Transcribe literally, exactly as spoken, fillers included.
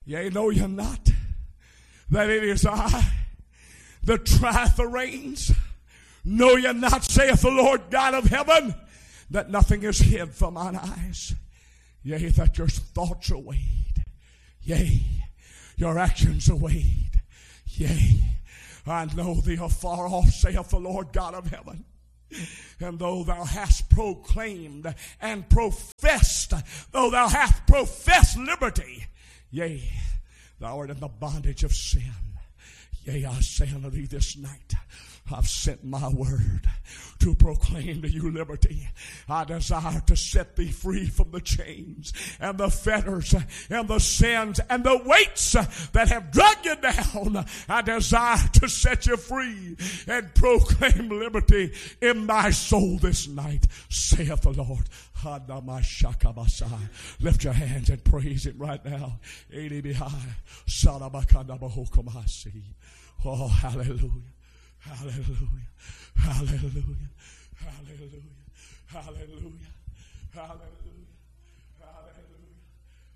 Yea, know ye not that it is I that trieth the reins? Know ye not, saith the Lord God of heaven, that nothing is hid from mine eyes? Yea, that your thoughts are weighed. Yea, your actions are weighed. Yea, I know thee afar off, saith the Lord God of heaven. And though thou hast proclaimed and professed, though thou hast professed liberty, yea, thou art in the bondage of sin. Yea, I say unto thee this night, I've sent my word to proclaim to you liberty. I desire to set thee free from the chains and the fetters and the sins and the weights that have dragged you down. I desire to set you free and proclaim liberty in my soul this night, saith the Lord. Lift your hands and praise him right now. Oh, hallelujah. Hallelujah. Hallelujah. Hallelujah. Hallelujah. Hallelujah. Hallelujah.